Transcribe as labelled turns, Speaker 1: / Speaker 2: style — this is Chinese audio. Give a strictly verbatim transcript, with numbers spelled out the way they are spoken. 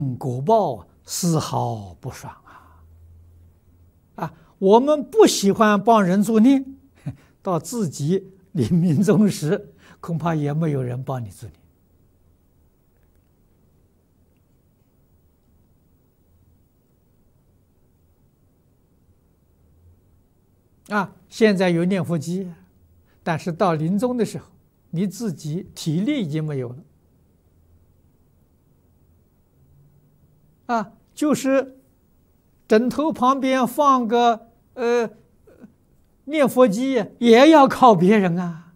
Speaker 1: 嗯果报丝毫不爽啊！啊，我们不喜欢帮人助念，到自己临命终时，恐怕也没有人帮你助念啊。现在有念佛机，但是到临终的时候，你自己体力已经没有了啊，就是枕头旁边放个呃念佛机，也要靠别人啊。